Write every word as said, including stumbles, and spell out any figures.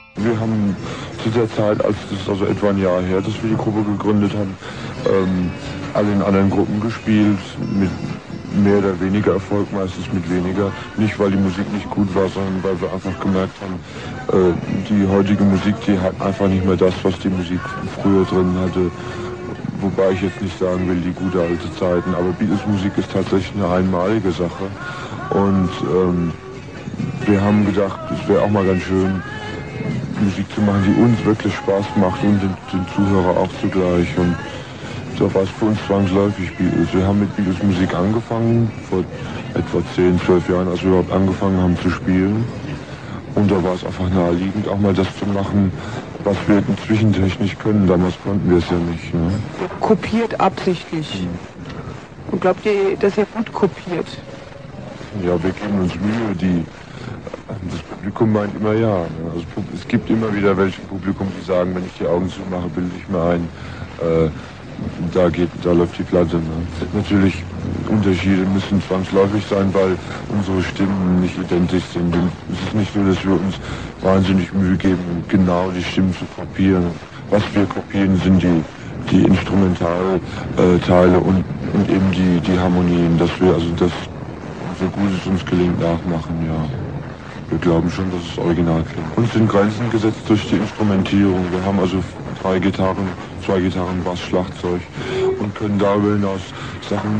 Wir haben zu der Zeit, als das ist also etwa ein Jahr her, dass wir die Gruppe gegründet haben, ähm, alle in anderen Gruppen gespielt, mit mehr oder weniger Erfolg, meistens mit weniger. Nicht, weil die Musik nicht gut war, sondern weil wir einfach gemerkt haben, äh, die heutige Musik, die hat einfach nicht mehr das, was die Musik früher drin hatte. Wobei ich jetzt nicht sagen will, die gute alte Zeiten, aber Beatles-Musik ist tatsächlich eine einmalige Sache. Und ähm, wir haben gedacht, es wäre auch mal ganz schön, Musik zu machen, die uns wirklich Spaß macht und den, den Zuhörer auch zugleich. Und da war es für uns zwangsläufig Beatles. Wir haben mit Beatles-Musik angefangen, vor etwa zehn, zwölf Jahren, als wir überhaupt angefangen haben zu spielen. Und da war es einfach naheliegend, auch mal das zu machen, was wir inzwischen technisch können. Damals konnten wir es ja nicht. Ne? Kopiert absichtlich. Mhm. Und glaubt ihr, dass ihr gut kopiert? Ja, wir geben uns Mühe, die... Das Publikum meint immer ja. Ne? Also es gibt immer wieder welche Publikum, die sagen, wenn ich die Augen zumache, bilde ich mir ein, äh, da geht, da läuft die Platte. Ne? Natürlich, Unterschiede müssen zwangsläufig sein, weil unsere Stimmen nicht identisch sind. Und es ist nicht so, dass wir uns wahnsinnig Mühe geben, genau die Stimmen zu kopieren. Was wir kopieren, sind die, die Instrumentalteile äh, und, und eben die, die Harmonien, dass wir also das, so gut es uns gelingt, nachmachen, ja. Wir glauben schon, dass es original klingt. Uns sind Grenzen gesetzt durch die Instrumentierung. Wir haben also drei Gitarren, zwei Gitarren, Bass, Schlagzeug und können darüber hinaus Sachen